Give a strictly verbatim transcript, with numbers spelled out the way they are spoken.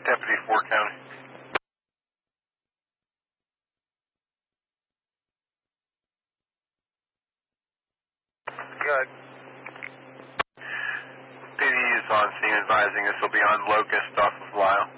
Deputy four County. Good. P D is on scene advising this will be on Locust off of Lyle.